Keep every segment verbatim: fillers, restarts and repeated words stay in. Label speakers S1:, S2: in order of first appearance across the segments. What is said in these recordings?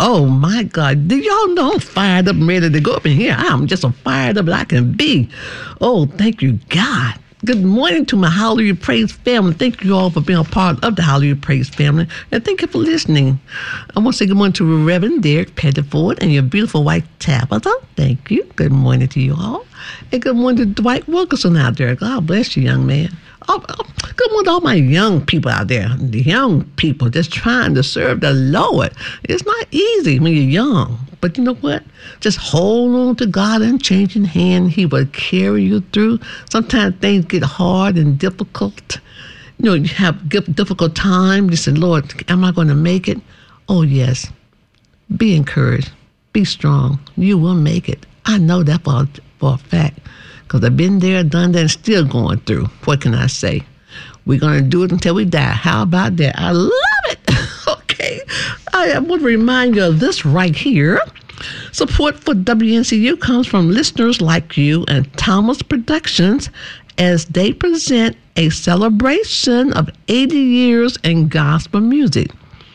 S1: Oh, my God. Do y'all know I'm fired up and ready to go up in here? I'm just as fired up as I can be. Oh, thank you, God. Good morning to my Hallelujah Praise family. Thank you all for being a part of the Hallelujah Praise family. And thank you for listening. I want to say good morning to Reverend Derek Pettiford and your beautiful wife, Tabitha. Thank you. Good morning to you all. And good morning to Dwight Wilkerson out there. God bless you, young man. Oh, oh, good morning to all my young people out there. The young people just trying to serve the Lord. It's not easy when you're young. But you know what? Just hold on to God and changing hand. He will carry you through. Sometimes things get hard and difficult. You know, you have difficult time. You say, Lord, am I going to make it? Oh, yes. Be encouraged. Be strong. You will make it. I know that for, for a fact. Because I've been there, done that, and still going through. What can I say? We're going to do it until we die. How about that? I love it. Okay. I want to remind you of this right here. Support for W N C U comes from listeners like you and Thomas Productions as they present a celebration of eighty years in gospel music.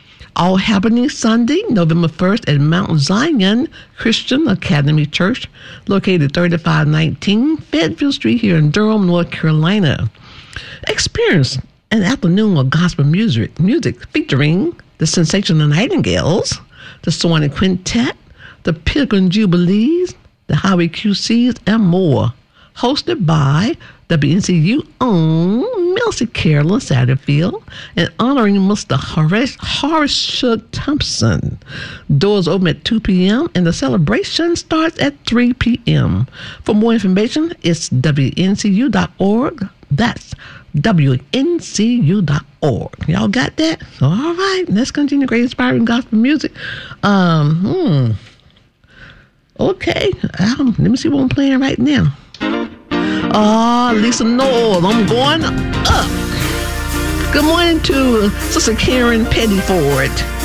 S1: All happening Sunday, November first at Mount Zion Christian Academy Church, located thirty-five nineteen Fayetteville Street here in Durham, North Carolina. Experience an afternoon of gospel music, music featuring the Sensational Nightingales, the Swanee Quintet, the Pilgrim Jubilees, the Highway Q Cs, and more. Hosted by W N C U own Milsey Carolyn Satterfield and honoring Mister Horace, Horace Shook Thompson. Doors open at two p.m. and the celebration starts at three p.m. For more information, it's W N C U dot org. That's W N C U dot org. Y'all got that? All right, let's continue great inspiring gospel music. Um, hmm. Okay, um, let me see what I'm playing right now. Ah, uh, Lisa Noel, I'm going up. Good morning to Sister Karen Pettiford.